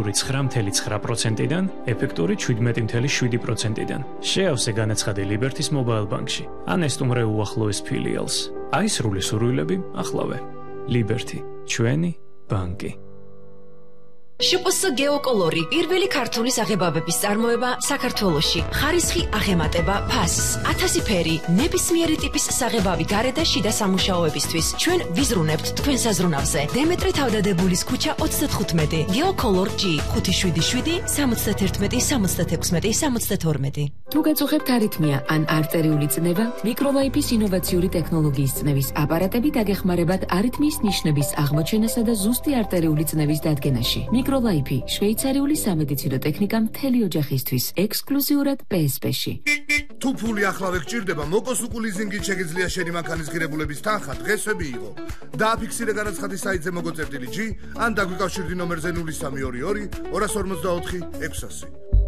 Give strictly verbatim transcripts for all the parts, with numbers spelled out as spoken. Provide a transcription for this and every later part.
ნორმალური ცხრა წუთი ცხრა პროცენტიდან ეფექტური შვიდმეტი წუთი შვიდი პროცენტიდან. შეავსე განაცხადი Liberty-ის Mobile Bank-ში. ან ესტუმრე უახლოეს ფილიალს. აი სრული სურვილები ახლავე. Liberty, ჩვენი ბანკი. შპს გეოკოლორი პირველი ქართული საღებავების წარმოება საქართველოში. ხარისხი აღემატება ფასს. ათასი ფერი, ნებისმიერი ტიპის საღებავი გარე და შიდა სამუშაოებისთვის. ჩვენ ვიზრუნებთ თქვენ საზრუნავზე. დემეტრე თავდადებულის ქუჩა ოცდათხუთმეტი. გეოკოლორ G ხუთი შვიდი შვიდი სამოცდაერთმეტი სამოცდათექვსმეტი სამოცდათორმეტი. თუ გაწუხებთ არითმია ან არტერიული წნევა, მიკროლაიფის ინოვაციური ტექნოლოგიის წნევის აპარატები დაგეხმარებათ არითმიის ნიშნების აღმოჩენასა და ზუსტი არტერიული წნევის დადგენაში. მიკროლაიფი შვეიცარიული სამედიცინო ტექნიკა მთელი ოჯახისთვის, ექსკლუზიურად პე ეს პე-ში. თუ ფული ახლავე გჭირდება, მოკოს უკულიზინგით შეგიძლია შენი მანქანის ღირებულების თანხა დღესვე მიიღო. დააფიქსირე განაცხადი საიტზე მოგოწერდილი G, ან დაგვიკავშირდი ნომერზე ნული სამი ორი ორი ორას ორმოცდაოთხი ექვსასი.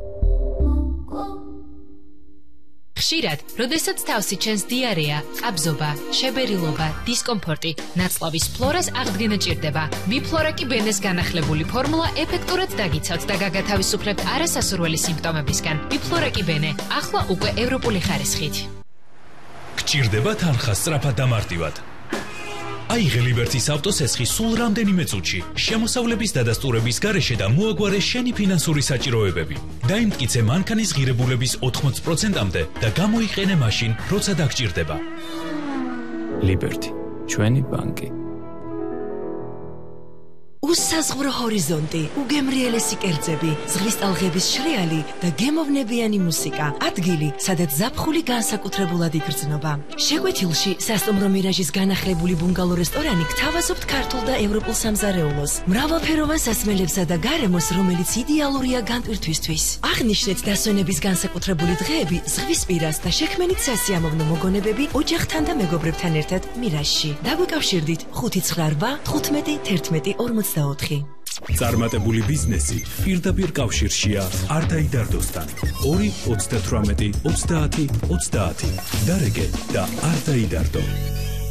ხშირად, როდესაც თავსი ჩენს დიარეა, ყაბზობა, შებერილობა, დისკომფორტი, ნაწლავის ფლორას აღდგენა ჭირდება. ბიფლორაკი ბენეს განახლებული ფორმულა ეფექტურად დაგიცავთ და გაგათავისუფლებთ არასასურველი სიმპტომებისგან. ბიფლორაკი ბენე, ახლა უკვე ევროპული ხარისხით. გჭირდება თანხა სწრაფად და მარტივად. აიღე Liberty-ის ავტოსესხი სულ რამდენიმე წუთში, შემოსავლების დადასტურების გარეშე და მოაგვარე შენი ფინანსური საჭიროებები. დაიმტკიცე მანქანის ღირებულების ოთხმოცი პროცენტამდე და გამოიყენე მაშინ, როცა დაგჭირდება. Liberty, ჩვენი ბანკი. უსაზღვრო ჰორიზონტი, უგემრიელესი კერძები, ზღვის ტალღების შრეალი და გემოვნებიანი მუსიკა. ადგილი, სადაც ზაფხული განსაკუთრებულად იგრძნობა. შეგვეთილში სასტუმრო მირაჟის განახლებული ბუნგალო რესტორანი გთავაზობთ ქართულ და ევროპულ სამზარეულოს, მრავალფეროვან სასმელებსა და გარემოს, რომელიც იდეალურია განტვირთვისთვის. აღნიშნეთ დასვენების განსაკუთრებული დღეები ზღვის პირას და შექმენით სასიამოვნო მოგონებები ოჯახთან და მეგობრებთან ერთად მირაჟში. დაგვიკავშირდით ხუთი ცხრა რვა თხუთმეტი თერთმეტი ორმოცდაოთხი. წარმატებული ბიზნესი პირდაპირ კავშირშია არ დაიდარდოსთან. ორი ოცდათვრამეტი ოცდაათი ოცდაათი. დარეგე და არ დაიდარდო.